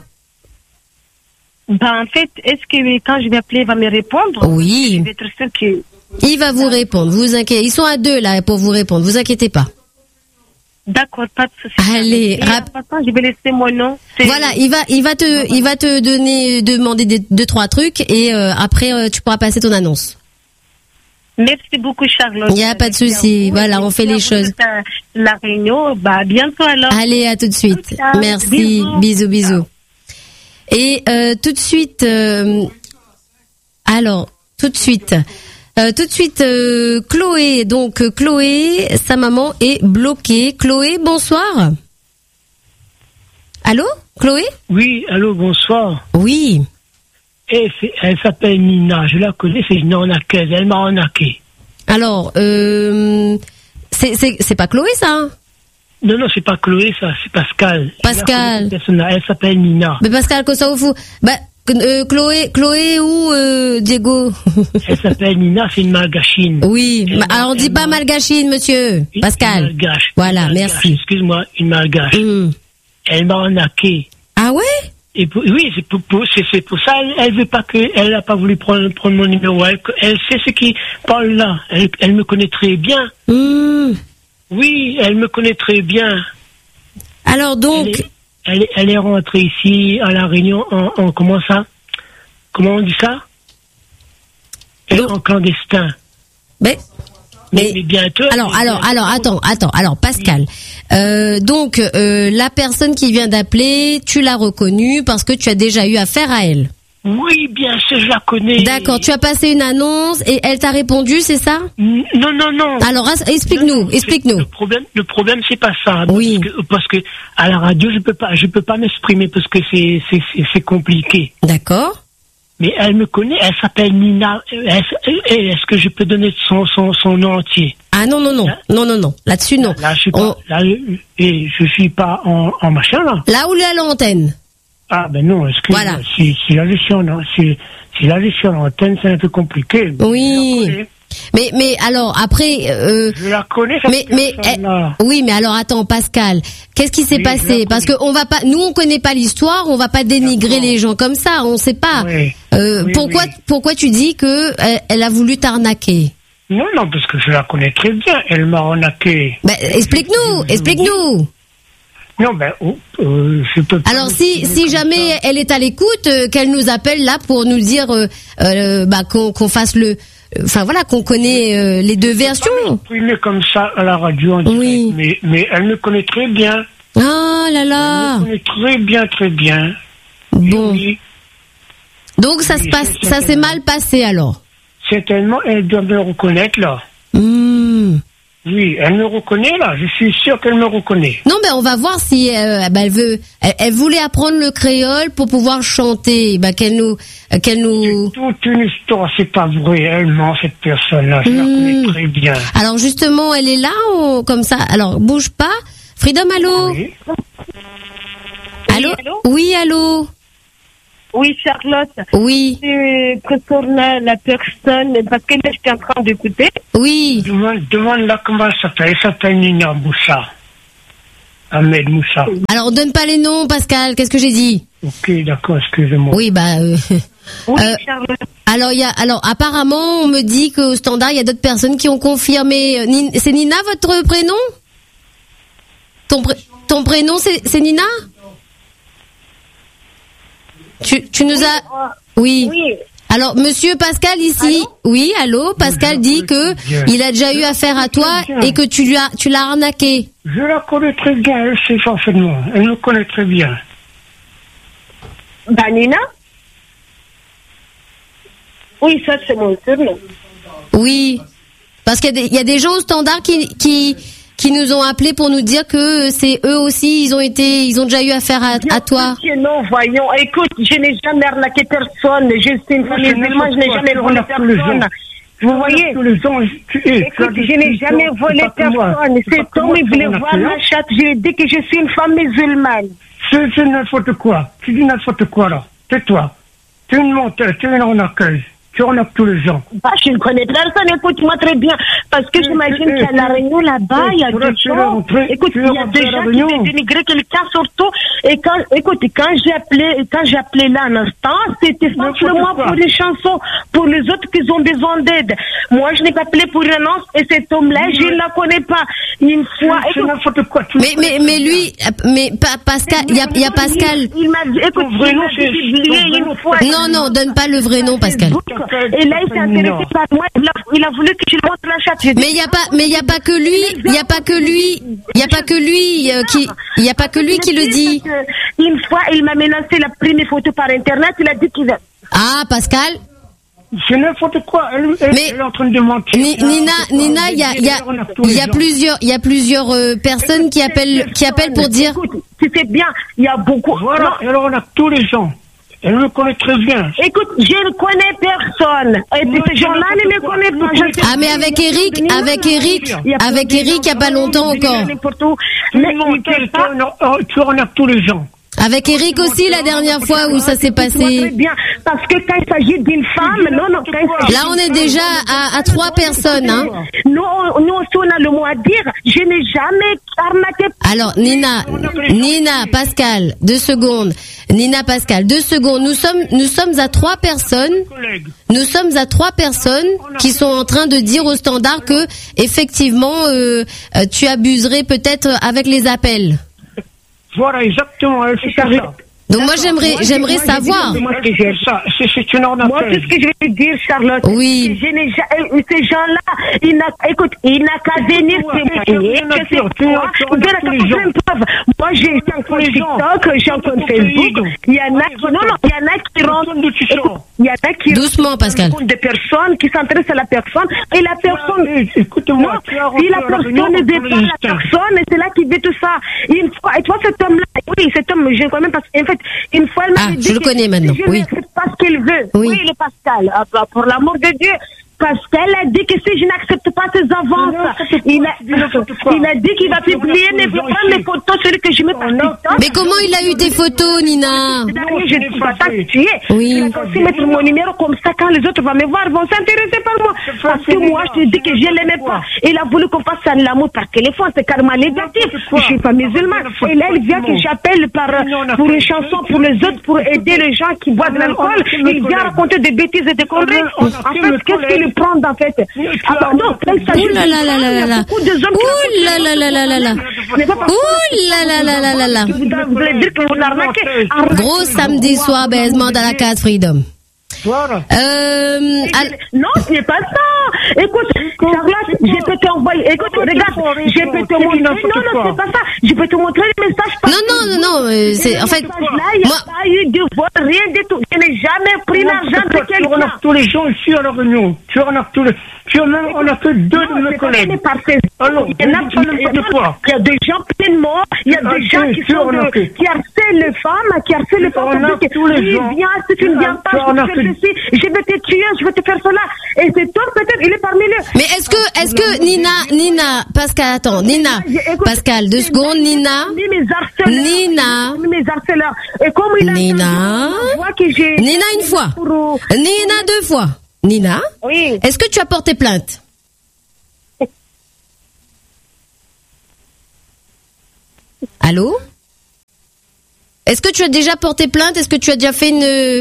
En fait, est-ce que quand je vais appeler, il va me répondre? Oui. Je vais être sûre que... Il va vous répondre. Vous inquiétez. Ils sont à deux là pour vous répondre. Vous inquiétez pas. D'accord, pas de souci. Allez, je vais laisser mon nom. Voilà, il va te demander deux trois trucs et après tu pourras passer ton annonce. Merci beaucoup, Charlotte. Il n'y a pas de souci. Voilà, on fait les choses. La Réunion, à bientôt alors. Allez, à tout de suite. Merci. Bisous. Et tout de suite, Chloé. Donc, Chloé, sa maman est bloquée. Chloé, bonsoir. Allô, Chloé? Oui, allô, bonsoir. Oui. Elle s'appelle Nina, je la connais, c'est une arnaqueuse, elle m'a arnaqué. Alors, c'est pas Chloé ça hein? Non, c'est pas Chloé ça, c'est Pascal. Pascal. Elle s'appelle Nina. Mais Pascal, que ça vous fout? Chloé ou Diego? Elle s'appelle Nina, c'est une malgachine. Oui, alors on dit pas malgachine, monsieur. Pascal. Une malgache. Voilà, une malgache, merci. Excuse-moi, une malgache. Elle m'a arnaqué. Ah ouais? Et oui, c'est pour ça, elle veut pas elle n'a pas voulu prendre mon numéro. Elle sait ce qui parle là. Elle me connaît très bien. Oui, elle me connaît très bien. Alors donc. Elle est rentrée ici à La Réunion en comment on dit ça? En clandestin. Mais bientôt. Alors, attends. Alors, Pascal. Donc, la personne qui vient d'appeler, tu l'as reconnue parce que tu as déjà eu affaire à elle. Oui, bien sûr, je la connais. D'accord, tu as passé une annonce et elle t'a répondu, c'est ça? Non. Alors, explique-nous. Le problème, c'est pas ça. Oui. Parce que à la radio, je peux pas m'exprimer parce que c'est compliqué. D'accord. Mais elle me connaît, elle s'appelle Nina. Est-ce que je peux donner son nom entier? Ah non. Là-dessus, non. Là, je suis pas en machin, là. Là où est l'antenne. Ah, ben non, voilà. Si là, je suis en antenne, c'est un peu compliqué. Oui. Mais alors, après, je la connais, oui, mais alors, attends, Pascal. Qu'est-ce qui s'est passé? Parce que nous, on connaît pas l'histoire, on va pas dénigrer les gens comme ça, on sait pas. Oui. Pourquoi tu dis que elle a voulu t'arnaquer? Non, parce que je la connais très bien, elle m'a arnaqué. Ben, explique-nous. Non, je peux pas. Alors, si jamais elle est à l'écoute, qu'elle nous appelle là pour nous dire, qu'on fasse enfin voilà, qu'on connaît les deux versions. Je ne comme ça à la radio en direct, oui. mais elle me connaît très bien. Ah là là. Elle me connaît très bien. Bon. Oui. Donc ça s'est mal passé alors. Certainement, elle doit me reconnaître là. Oui, elle me reconnaît là. Je suis sûr qu'elle me reconnaît. Non, mais on va voir si elle voulait apprendre le créole pour pouvoir chanter. Qu'elle nous. C'est toute une histoire, c'est pas vrai. Elle ment, cette personne-là. Je la connais très bien. Alors justement, elle est là comme ça. Alors bouge pas. Freedom, allô. Oui. Allô. Oui, allô. Oui, Charlotte. Oui. Concernant la personne, parce que là, je suis en train d'écouter. Oui. Demande-la comment elle s'appelle. Elle s'appelle Nina Moussa. Ahmed Moussa. Alors, on donne pas les noms, Pascal. Qu'est-ce que j'ai dit? Ok, d'accord, excusez-moi. Oui, oui, Charlotte. Alors, apparemment, on me dit qu'au standard, il y a d'autres personnes qui ont confirmé. C'est Nina, votre prénom? Ton prénom, c'est Nina? Tu nous as... Oui. Alors, monsieur Pascal ici... Allô? Oui, allô? Pascal dit que il a déjà eu affaire à toi et que tu l'as arnaqué. Je la connais très bien, elle sait forcément. Elle me connaît très bien. Nina? Oui, ça, c'est mon surnom. Oui. Parce qu'il y a des gens au standard qui nous ont appelé pour nous dire que c'est eux aussi, ils ont déjà eu affaire à toi. Non, voyons. Écoute, je n'ai jamais arnaqué personne. Je suis une femme musulmane, je n'ai jamais volé personne. Vous voyez? Écoute, je n'ai jamais volé personne. Cet homme, il voulait voir ma chatte. Je lui ai dit que je suis une femme musulmane. C'est n'importe quoi. Tu dis n'importe quoi, là. Tais-toi. Tu es une menteuse, tu es une arnaqueuse. Tu arnaques tous les gens. Je ne connais personne, écoute-moi très bien. Parce que j'imagine qu'il y a la réunion là-bas, il y a des gens. Écoute, il y a des gens qui veulent dénigrer quelqu'un surtout. Et quand j'ai appelé là un instant, c'était simplement pour les chansons, pour les autres qui ont besoin d'aide. Moi, je n'ai pas appelé pour une annonce et cet homme-là, je ne la connais pas. Une fois. C'est n'importe quoi. Mais lui, Pascal, il y a Pascal. Il m'a dit, écoute, une fois. Non, donne pas le vrai nom, Pascal. Et là, il s'est intéressé par moi. Il a voulu que je lui montre la chatte. Mais il y a pas que lui qui le dit. Une fois, il m'a menacé la première photo par internet. Il a dit qu'il va. Ah, Pascal. C'est n'importe quoi. Elle est en train de mentir. Nina, il y a plusieurs personnes qui appellent pour dire. Écoute, tu sais bien, il y a beaucoup. Voilà. Alors on a tous les gens. Elle me connaît très bien. Écoute, je ne connais personne. Et puis ces gens-là ne me connaissent pas. Ah, mais avec Eric, il y a pas longtemps encore. Mais tu arnaques tous les gens. Avec Eric aussi, la dernière fois où ça s'est passé. Très bien. Parce que quand il s'agit d'une femme, là, on est déjà à 3 personnes, hein. Nous aussi, on a le mot à dire. Je n'ai jamais arnaqué. Alors, Nina, Pascal, 2 secondes. Nina, Pascal, 2 secondes. Nous sommes à 3 personnes. Nous sommes à 3 personnes qui sont en train de dire au standard que, effectivement, tu abuserais peut-être avec les appels. Voilà, exactement. Elle fait ça. Donc moi j'aimerais savoir. Moi, c'est une arnaque. Moi, c'est ce que je vais te dire, Charlotte. Oui. Ces gens-là, il n'a qu'à venir témoigner que c'est toi. Moi, j'ai un compte TikTok, j'ai un compte Facebook. Il y en a qui rentrent. Il y en a qui doucement, Pascal. Des personnes qui s'intéressent à la personne et la personne. Écoute-moi. Si la personne ne veut pas la personne, et c'est là qu'il veut tout ça. Une fois, et toi, cet homme-là, oui, cet homme, je le connais parce qu'en fait, une fois, elle m'a dit je le connais maintenant. Je ne sais pas ce qu'il veut. Oui, le Pascal. Pour l'amour de Dieu. Parce qu'elle a dit que si je n'accepte pas ses avances, il a dit qu'il va publier mes photos, celui que je mets par TikTok. Mais comment il a eu tes photos, Nina? Je ne suis pas t'actuer. Oui. Il a aussi mettre mon numéro comme ça, quand les autres vont me voir, vont s'intéresser par moi. Parce que moi, je te dis que je ne l'aimais pas. Il a voulu qu'on fasse un l'amour par téléphone, c'est carrément négatif. Je ne suis pas musulmane. Et là, il vient que j'appelle pour une chanson pour les autres, pour aider les gens qui boivent de l'alcool. Il vient raconter des bêtises et des conneries. En fait, qu'est-ce qu'il prendre en fait? Pardon, ouh là là là là là. Ouh là là là là là là. Ouh là là là là là là. Vous voulez dire que vous l'arnaquez? Gros samedi soir baisement dans la case Freedom. Voilà. Non, ce n'est pas ça. Écoute, Charlotte, je peux t'envoyer. Écoute, regarde, je peux te montrer. Non, c'est pas ça. Je peux te montrer les messages. Non. C'est en fait. Il n'y a pas eu de vol, rien du tout. Je n'ai jamais pris l'argent de quelqu'un. Tu renarques tous les gens ici à la réunion. Tu renarques tous les. On a fait deux de mes collègues. Alors, il y a des gens pleinement. Il y a des gens qui harcèlent les femmes, qui harcèlent les femmes. Viens, si tu ne viens pas, je vais te tuer, je vais te faire cela. Et c'est toi, peut-être, il est parmi eux. Mais est-ce que Nina, Pascal, attends, Nina, Pascal, 2 secondes, Nina, mes harceleurs. Et comme il a Nina une fois, Nina 2 fois. Nina, oui. Est-ce que tu as porté plainte? Allô? Est-ce que tu as déjà porté plainte? Est-ce que tu as déjà fait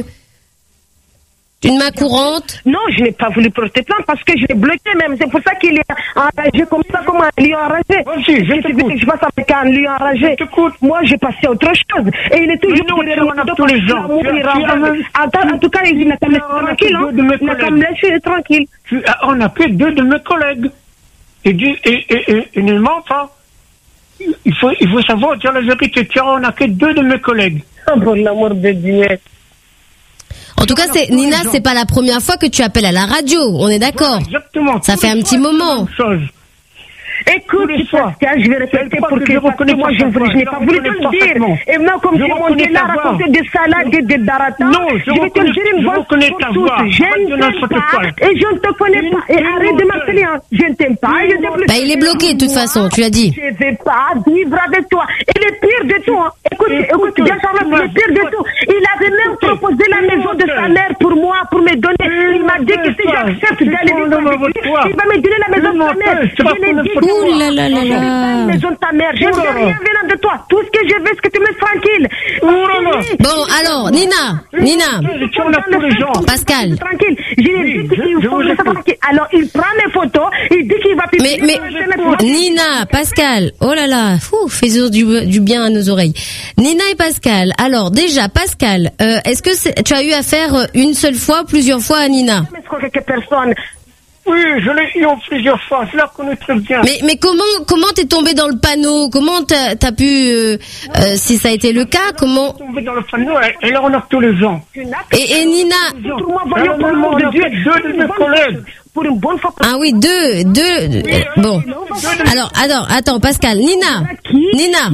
une main courante? Non, je n'ai pas voulu porter plainte parce que je l'ai bloqué même. C'est pour ça qu'il est enragé comme ça, comme un lion enragé. Je passe avec un lion enragé. Moi, j'ai passé à autre chose. Et il est toujours tous les gens. En tout cas, il n'a qu'à me laisser tranquille. Il n'a qu'à me laisser tranquille. On a fait 2 de mes collègues. Et ne ment pas. Il faut savoir dire la vérité. On a fait 2 de mes collègues. Pour l'amour de Dieu. En tout cas, Nina, c'est pas la première fois que tu appelles à la radio. On est d'accord. Exactement. Ça fait un petit moment. Écoute, Pascal, je vais répéter pour que moi je n'ai pas voulu te le dire. Et maintenant, comme tu m'as là raconter des salades et des baratas, je vais te le dire une bonne fois pour tous. Je ne t'aime pas et je ne te connais pas. Et arrête de m'appeler. Je ne t'aime pas. Il est bloqué de toute façon, tu l'as dit. Je ne vais pas vivre avec toi. Et le pire de tout, écoute, bien Charlotte, le pire de tout, il avait même proposé la maison de sa mère pour moi, pour me donner. Il m'a dit que si j'accepte d'aller vivre avec lui, il va me donner la maison de sa mère. Je l'ai dit. Ouh là là là là. Maison de ta mère. Je ne veux rien venant de toi. Tout ce que je veux, c'est que tu me laisses tranquille. Bon, alors, Nina. Pascal. Tranquille. Je lui ai dit qu'il faut me laisser tranquille. Alors, il prend mes photos. Il dit qu'il va publier. Mais, Nina, Pascal. Oh là là. Fais du bien à nos oreilles. Nina et Pascal. Alors, déjà, Pascal, est-ce que tu as eu affaire une seule fois, plusieurs fois à Nina? Personne. Oui, je l'ai eu plusieurs fois, je la connais très bien. Mais comment t'es tombé dans le panneau? Comment t'as pu, si ça a été le cas, comment? Tombé dans le panneau, elle arnaque tous les gens. Et Nina? Deux de mes collègues. Pour une bonne fois. Ah oui, deux. Bon. Alors, attends, Pascal. Nina. Nina.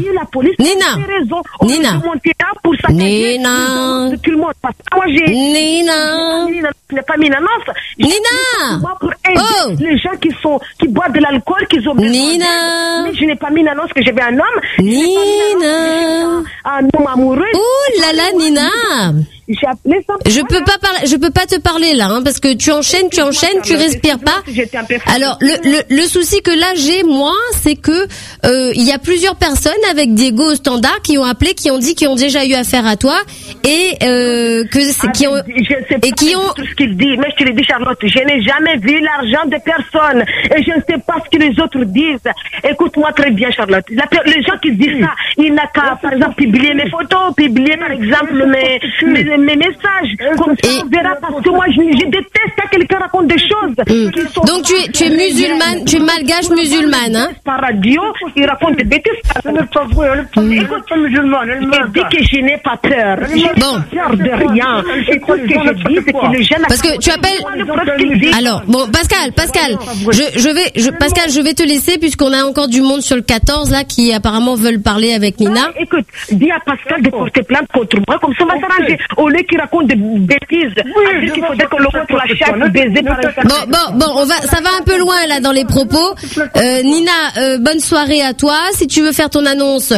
Je n'ai pas mis une annonce. Nina. Pour aider les gens qui boivent de l'alcool, qui ont besoin. Nina. Mais je n'ai pas mis une annonce que j'avais un homme. Nina. Un homme amoureux. Ouh là là, Nina. J'ai appelé ça. Je peux pas te parler là, hein, parce que tu enchaînes, tu respires pas. Alors le souci que là j'ai moi, c'est que il y a plusieurs personnes avec Diego au standard qui ont appelé, qui ont dit qu'ils ont déjà eu affaire à toi et qui ont qu'il dit. Mais je te le dis, Charlotte, je n'ai jamais vu l'argent de personne. Et je ne sais pas ce que les autres disent. Écoute-moi très bien, Charlotte. Les gens qui disent ça, il n'a qu'à, par exemple, publier mes photos, publier, par exemple, mes messages. Comme ça, on verra, parce que moi, je déteste quand quelqu'un raconte des choses qui sont... Donc, tu es musulmane, tu es malgache musulmane, hein? Par radio, il raconte des bêtises. Ce n'est pas vrai, elle n'est pas musulmane, elle je dis que je n'ai pas peur. Je n'ai pas peur de rien. Écoute, ce que je dis, c'est que les jeunes... Parce que tu appelles... Alors, bon, Pascal, Pascal, je vais te laisser puisqu'on a encore du monde sur le 14, là, qui apparemment veulent parler avec Nina. Écoute, dis à Pascal de porter plainte contre moi, comme ça on va s'arranger. Au lieu qu'il raconte des bêtises, à dire qu'il faudrait qu'on le voit pour la chatte, baiser par exemple. Bon, ça va un peu loin, là, dans les propos. Nina, bonne soirée à toi. Si tu veux faire ton annonce,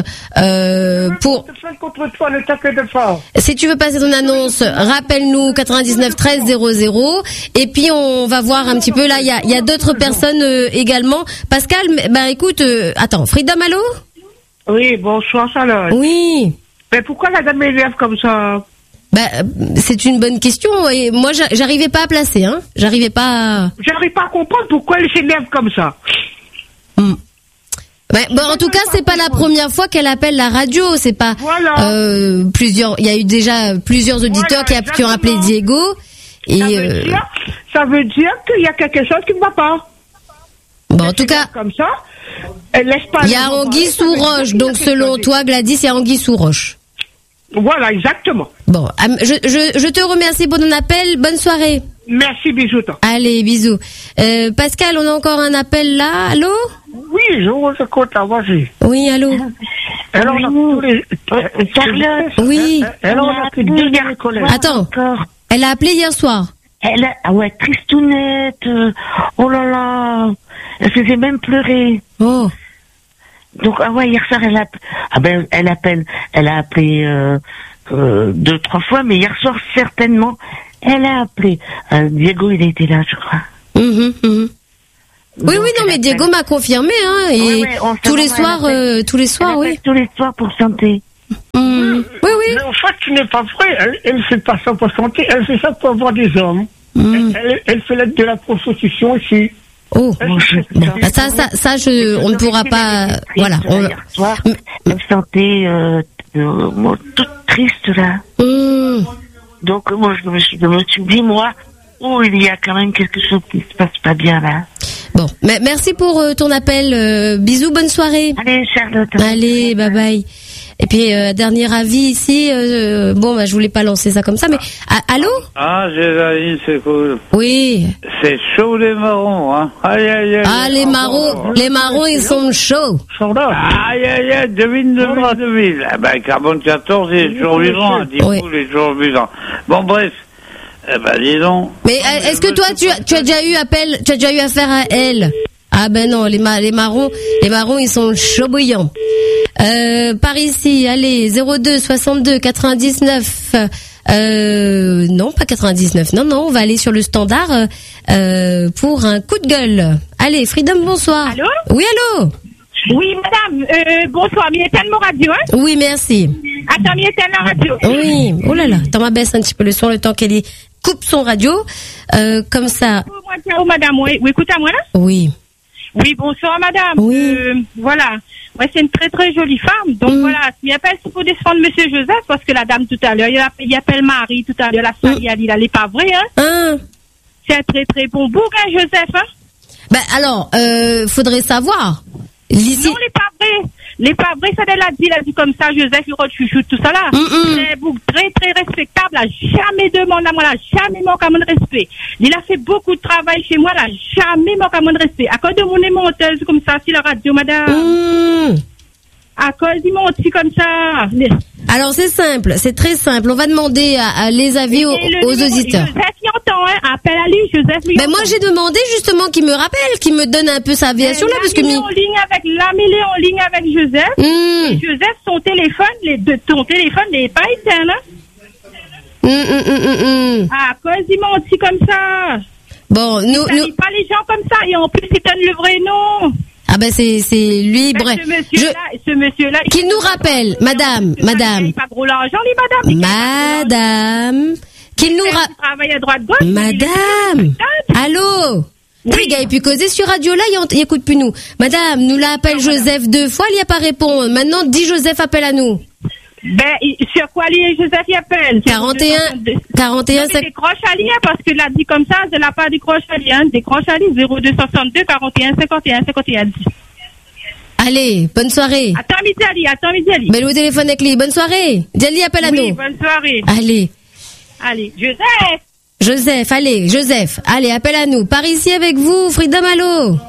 si tu veux passer ton annonce, rappelle-nous 99 13 00. Et puis on va voir un petit peu. Là, il y a d'autres personnes également. Pascal, écoute, attends, Freedom, allô? Oui, bonsoir, Charlotte. Oui. Mais pourquoi la dame m'énerve comme ça? C'est une bonne question. Et moi, j'arrivais pas à placer, hein. J'arrive pas à comprendre pourquoi elle s'énerve comme ça. En tout cas, c'est pas la première fois qu'elle appelle la radio. C'est pas il y a eu déjà plusieurs auditeurs qui ont appelé Diego. Et ça veut dire qu'il y a quelque chose qui ne va pas. En tout cas, comme ça, elle laisse pas. Il y a anguille sous roche. Donc, selon toi, Gladys, il y a anguille sous roche. Voilà, exactement. Bon, je te remercie pour ton appel. Bonne soirée. Merci, bisous. Allez, bisous. Pascal, on a encore un appel là. Allô? Oui, je vous écoute, vas-y. Oui, allô? Alors, Charlotte. Oui. Alors, on a plus de derniers collègues. Attends. Elle a appelé hier soir. Tristounette. Oh là là. Elle faisait même pleurer. Oh. Donc, hier soir, elle a appelé 2-3 fois, mais hier soir, certainement, elle a appelé. Diego, il était là, je crois. Oui, non, mais Diego m'a confirmé, hein, et tous les soirs, oui. Tous les soirs pour santé. Oui. Mais en fait, ce n'est pas vrai. Elle ne fait pas ça pour santé, elle fait ça pour avoir des hommes. Elle fait de la prostitution aussi. Oh, ça, on ne pourra pas. Voilà. Hier soir, elle me sentait toute triste là. Donc moi, je me suis dit moi, il y a quand même quelque chose qui se passe pas bien là. Bon, mais merci pour ton appel. Bisous, bonne soirée. Allez, Charlotte. Allez, bye bye. Et puis dernier avis ici. Je voulais pas lancer ça comme ça, mais allô? Ah, Gézaline, c'est cool. Oui. C'est chaud les marrons, hein. Aïe. Les marrons, ils sont chauds. Aïe, devine. Carbone 14, il est toujours vivant. Dipoul est toujours vivant. Bon, bref. Dis donc. Mais est-ce que toi, tu as déjà eu affaire à elle? Ah non, les marrons, ils sont chauds bouillants. Par ici, allez, 02 62 99. Non, pas 99. Non, on va aller sur le standard pour un coup de gueule. Allez, Freedom, bonsoir. Allô? Oui, allô? Oui, madame. Bonsoir. Miétane mon radio, hein? Oui, merci. Attends, Miétane la radio. Oui. Oh là là. Attends, ma baisse un petit peu le son le temps qu'elle coupe son radio. Comme ça. Ciao, madame. Oui, écoute à moi là? Oui. Oui, bonsoir madame. Oui. Voilà. Ouais, c'est une très très jolie femme. Donc voilà, il appelle pour défendre monsieur Joseph parce que la dame tout à l'heure, il appelle Marie tout à l'heure, la Sally, elle n'est pas vraie, hein. C'est un très très bon bouquin, Joseph, hein. Alors, faudrait savoir. Non, les pas vrais. Les pas vrais, ça elle a dit comme ça, Joseph, il chouchou, tout ça là. C'est un bouc très très respectable, elle a jamais demandé à moi, elle a jamais manqué à mon respect. Il a fait beaucoup de travail chez moi, elle a jamais manqué à mon respect. À cause de mon monteuse comme ça, si la radio, madame. À cause du monti comme ça. Alors c'est simple, c'est très simple. On va demander à les avis aux auditeurs. Joseph y entend, hein. Appelle à lui, Joseph lui entend. Moi j'ai demandé justement qu'il me rappelle, qu'il me donne un peu sa aviation là, parce que en ligne avec Joseph. Et Joseph, son téléphone n'est pas éteint, hein. À cause du monti comme ça. Bon, nous pas les gens comme ça, et en plus il donne le vrai nom. C'est lui, bref. Ce monsieur-là. Qu'il nous rappelle, madame. Il pas gros l'argent, les madame. Madame, Qu'il nous travaille à droite-gauche. Madame. Allô? Oui. Les gars, il peut causer sur radio là, il écoute plus nous. Madame, nous l'appelle Joseph 2 fois, il n'y a pas répondre. Maintenant, dis Joseph, appelle à nous. Ben, sur quoi Joseph y appelle? 41, c'est décroche à lien, parce que l'a dit comme ça, je l'ai pas décroche à lien. Décroche à lien, 0262 41 51 51 10. Allez, bonne soirée. Attends midi Ali. Ben, le téléphone avec lui. Bonne soirée. Diali, appelle à nous. Oui, bonne soirée. Allez, Joseph, allez, appelle à nous. Par ici avec vous, Freedom, allô?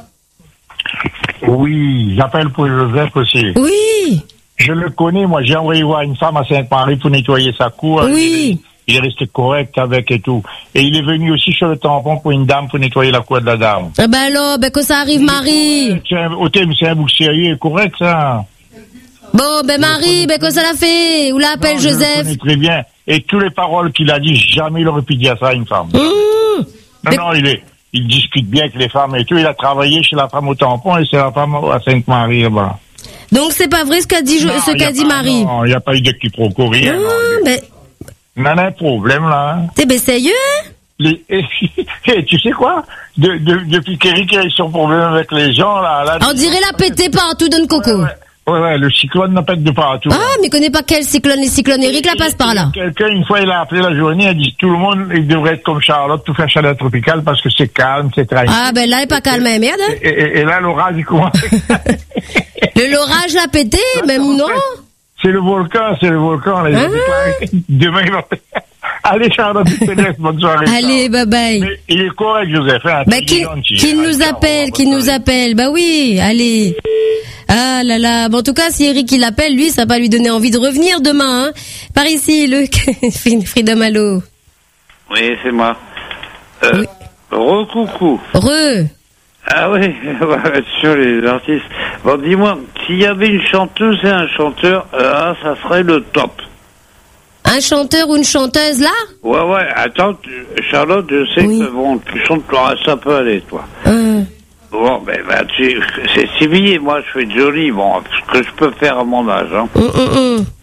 Oui, j'appelle pour Joseph aussi. Oui. Je le connais, moi, j'ai envoyé voir une femme à Sainte-Marie pour nettoyer sa cour. Oui. Il est resté correct avec et tout. Et il est venu aussi sur le tampon pour une dame pour nettoyer la cour de la dame. Ah ben alors, que ça arrive, Marie. C'est un bouc sérieux, correct, ça. Bon, Marie, que ça l'a fait? Ou l'appelle Joseph? Je le connais très bien. Et toutes les paroles qu'il a dit, jamais il aurait pu dire ça à une femme. Non, il discute bien avec les femmes et tout. Il a travaillé chez la femme au tampon et c'est la femme à Sainte-Marie, là-bas. Donc c'est pas vrai ce qu'a dit Marie. Non, il n'y a pas eu de quiproquo, rien. Non, un problème là. T'es sérieux? Tu sais quoi? Depuis qu'Eric a eu son problème avec les gens là. On dirait la pété partout d'un coco. Ouais, le cyclone ne pète de partout. Ah, mais il connaît pas quel cyclone, les cyclones. Eric la passe par là. Quelqu'un, une fois, il a appelé la journée, il a dit tout le monde, il devrait être comme Charlotte, tout faire chaleur tropicale parce que c'est calme, c'est tranquille. Ah, ben là, il est pas calme, merde. Et là, l'orage, il commence. L'orage l'a pété, même non? C'est le volcan. Demain, il va. Allez, Charlotte, bonne soirée. Allez, bye bye. Mais il est correct, Joseph. Qui nous appelle. Bah oui, allez. Ah là là. Bon, en tout cas, si Eric il l'appelle, lui, ça va lui donner envie de revenir demain, hein. Par ici, Freedom, allô. Oui, c'est moi. Oui. Recoucou. Ah oui, sur les artistes. Bon, dis-moi, s'il y avait une chanteuse et un chanteur, ça serait le top. Un chanteur ou une chanteuse, là? Ouais, attends, Charlotte, je sais que bon, tu chantes, ça peut aller, toi. Bon, c'est civil, moi je fais joli, bon, ce que je peux faire à mon âge, hein.